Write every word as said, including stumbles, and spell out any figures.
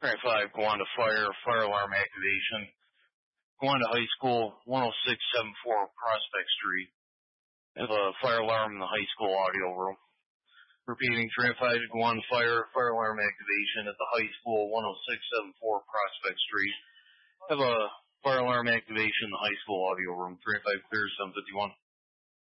Alright, five, go on to fire, fire alarm activation. Go on to high school, one oh six seven four Prospect Street. Have a fire alarm in the high school audio room. Repeating, train five, go on to fire, fire alarm activation at the high school, one oh six seven four Prospect Street. Have a fire alarm activation in the high school audio room. Train five, clear, seven fifty-one.